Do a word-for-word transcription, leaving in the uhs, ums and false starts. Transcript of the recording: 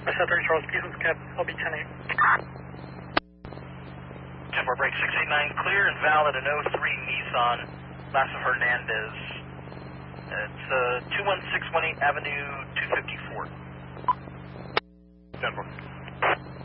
South thirty Charles, Peasants Cap, L B ten eight. ten four break six eight nine, clear and valid, an oh three Nissan, Lasso Hernandez. It's uh, two one six one eight Avenue two fifty-four. ten four.